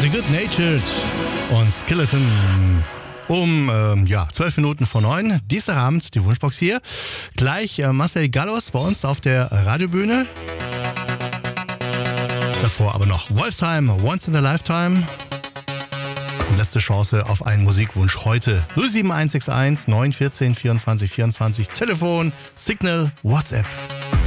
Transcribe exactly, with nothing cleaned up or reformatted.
The Good Natured und Skeleton um ähm, ja, zwölf Minuten vor neun. Dienstagabend die Wunschbox hier. Gleich äh, Marcel Gallos bei uns auf der Radiobühne. Davor aber noch Wolfsheim, Once in a Lifetime. Letzte Chance auf einen Musikwunsch heute. null sieben eins sechs eins neun eins vier vierundzwanzig vierundzwanzig. Telefon, Signal, WhatsApp.